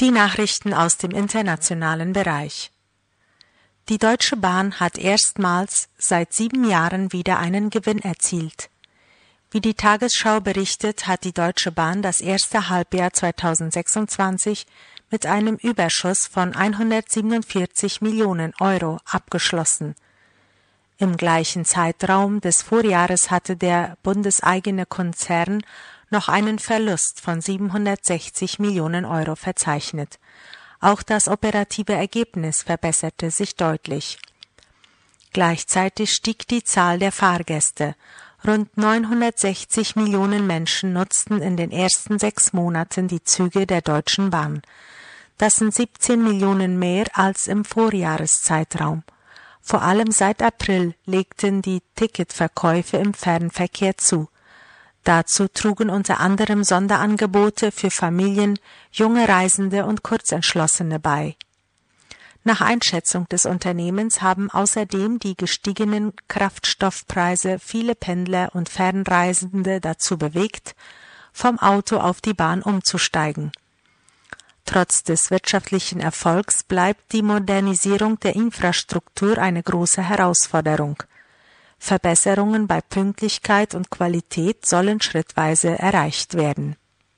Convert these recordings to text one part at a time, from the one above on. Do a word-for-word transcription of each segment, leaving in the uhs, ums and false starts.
Die Nachrichten aus dem internationalen Bereich. Die Deutsche Bahn hat erstmals seit sieben Jahren wieder einen Gewinn erzielt. Wie die Tagesschau berichtet, hat die Deutsche Bahn das erste Halbjahr zweitausendsechsundzwanzig mit einem Überschuss von hundertsiebenundvierzig Millionen Euro abgeschlossen. Im gleichen Zeitraum des Vorjahres hatte der bundeseigene Konzern noch einen Verlust von siebenhundertsechzig Millionen Euro verzeichnet. Auch das operative Ergebnis verbesserte sich deutlich. Gleichzeitig stieg die Zahl der Fahrgäste. Rund neunhundertsechzig Millionen Menschen nutzten in den ersten sechs Monaten die Züge der Deutschen Bahn. Das sind siebzehn Millionen mehr als im Vorjahreszeitraum. Vor allem seit April legten die Ticketverkäufe im Fernverkehr zu. Dazu trugen unter anderem Sonderangebote für Familien, junge Reisende und Kurzentschlossene bei. Nach Einschätzung des Unternehmens haben außerdem die gestiegenen Kraftstoffpreise viele Pendler und Fernreisende dazu bewegt, vom Auto auf die Bahn umzusteigen. Trotz des wirtschaftlichen Erfolgs bleibt die Modernisierung der Infrastruktur eine große Herausforderung. Verbesserungen bei Pünktlichkeit und Qualität sollen schrittweise erreicht werden.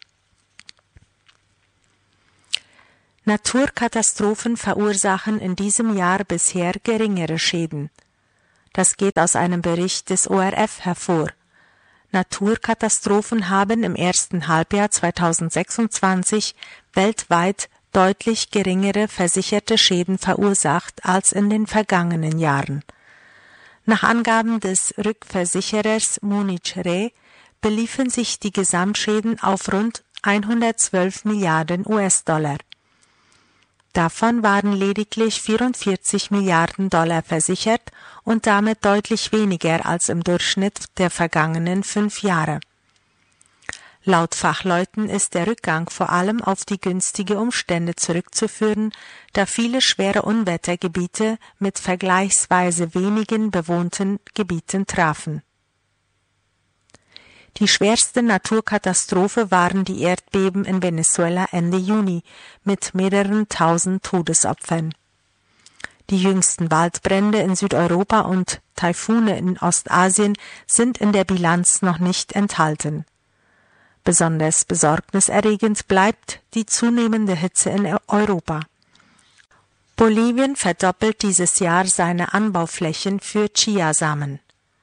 Naturkatastrophen verursachen in diesem Jahr bisher geringere Schäden. Das geht aus einem Bericht des O R F hervor. Naturkatastrophen haben im ersten Halbjahr zweitausendsechsundzwanzig weltweit deutlich geringere versicherte Schäden verursacht als in den vergangenen Jahren. Nach Angaben des Rückversicherers Munich Re beliefen sich die Gesamtschäden auf rund hundertzwölf Milliarden U S-Dollar. Davon waren lediglich vierundvierzig Milliarden Dollar versichert und damit deutlich weniger als im Durchschnitt der vergangenen fünf Jahre. Laut Fachleuten ist der Rückgang vor allem auf die günstige Umstände zurückzuführen, da viele schwere Unwettergebiete mit vergleichsweise wenigen bewohnten Gebieten trafen. Die schwerste Naturkatastrophe waren die Erdbeben in Venezuela Ende Juni mit mehreren tausend Todesopfern. Die jüngsten Waldbrände in Südeuropa und Taifune in Ostasien sind in der Bilanz noch nicht enthalten. Besonders besorgniserregend bleibt die zunehmende Hitze in Europa. Bolivien verdoppelt dieses Jahr seine Anbauflächen für Chiasamen.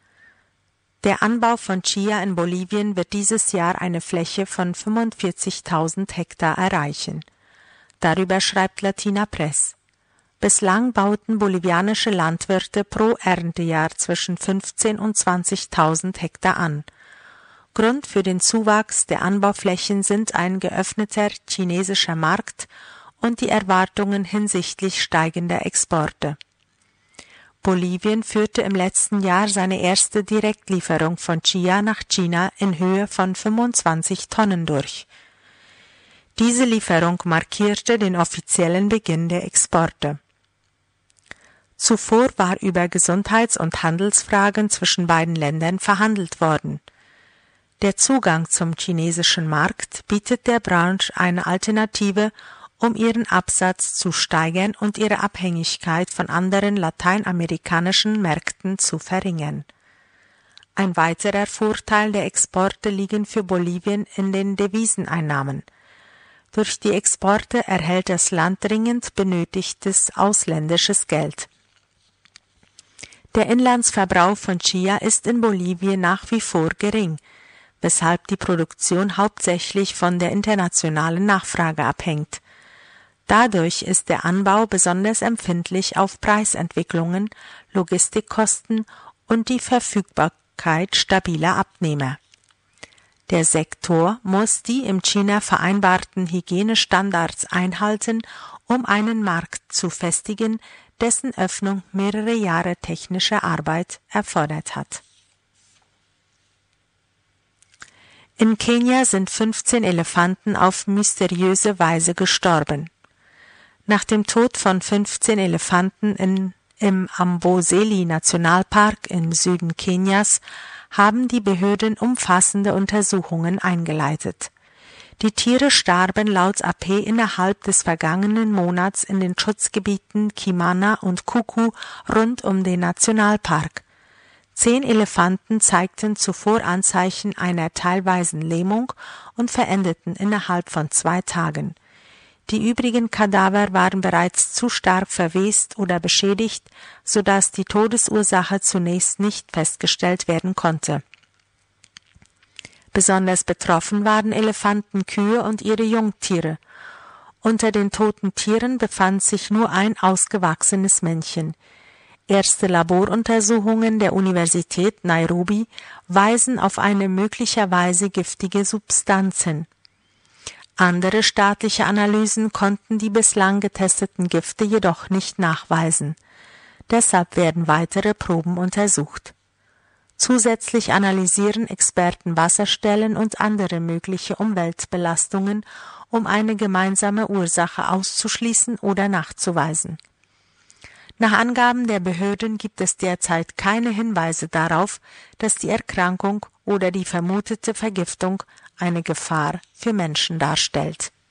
Der Anbau von Chia in Bolivien wird dieses Jahr eine Fläche von fünfundvierzigtausend Hektar erreichen. Darüber schreibt Latina Press. Bislang bauten bolivianische Landwirte pro Erntejahr zwischen fünfzehntausend und zwanzigtausend Hektar an. Grund für den Zuwachs der Anbauflächen sind ein geöffneter chinesischer Markt und die Erwartungen hinsichtlich steigender Exporte. Bolivien führte im letzten Jahr seine erste Direktlieferung von Chia nach China in Höhe von fünfundzwanzig Tonnen durch. Diese Lieferung markierte den offiziellen Beginn der Exporte. Zuvor war über Gesundheits- und Handelsfragen zwischen beiden Ländern verhandelt worden. Der Zugang zum chinesischen Markt bietet der Branche eine Alternative, um ihren Absatz zu steigern und ihre Abhängigkeit von anderen lateinamerikanischen Märkten zu verringern. Ein weiterer Vorteil der Exporte liegen für Bolivien in den Deviseneinnahmen. Durch die Exporte erhält das Land dringend benötigtes ausländisches Geld. Der Inlandsverbrauch von Chia ist in Bolivien nach wie vor gering, weshalb die Produktion hauptsächlich von der internationalen Nachfrage abhängt. Dadurch ist der Anbau besonders empfindlich auf Preisentwicklungen, Logistikkosten und die Verfügbarkeit stabiler Abnehmer. Der Sektor muss die im China vereinbarten Hygienestandards einhalten, um einen Markt zu festigen, dessen Öffnung mehrere Jahre technische Arbeit erfordert hat. In Kenia sind fünfzehn Elefanten auf mysteriöse Weise gestorben. Nach dem Tod von fünfzehn Elefanten in, im Amboseli-Nationalpark im Süden Kenias haben die Behörden umfassende Untersuchungen eingeleitet. Die Tiere starben laut A P innerhalb des vergangenen Monats in den Schutzgebieten Kimana und Kuku rund um den Nationalpark. Zehn Elefanten zeigten zuvor Anzeichen einer teilweisen Lähmung und verendeten innerhalb von zwei Tagen. Die übrigen Kadaver waren bereits zu stark verwest oder beschädigt, sodass die Todesursache zunächst nicht festgestellt werden konnte. Besonders betroffen waren Elefantenkühe und ihre Jungtiere. Unter den toten Tieren befand sich nur ein ausgewachsenes Männchen. Erste Laboruntersuchungen der Universität Nairobi weisen auf eine möglicherweise giftige Substanz hin. Andere staatliche Analysen konnten die bislang getesteten Gifte jedoch nicht nachweisen. Deshalb werden weitere Proben untersucht. Zusätzlich analysieren Experten Wasserstellen und andere mögliche Umweltbelastungen, um eine gemeinsame Ursache auszuschließen oder nachzuweisen. Nach Angaben der Behörden gibt es derzeit keine Hinweise darauf, dass die Erkrankung oder die vermutete Vergiftung eine Gefahr für Menschen darstellt.